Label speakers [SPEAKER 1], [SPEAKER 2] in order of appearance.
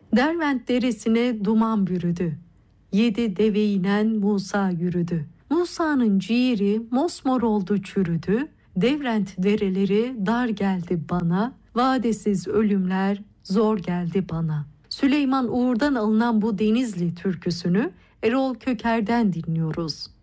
[SPEAKER 1] Dervent deresine duman bürüdü. 7 deve inen Musa yürüdü. Musa'nın ciğeri mosmor oldu çürüdü. Devrent dereleri dar geldi bana. Vadesiz ölümler zor geldi bana. Süleyman Uğur'dan alınan bu Denizli türküsünü Erol Köker'den dinliyoruz.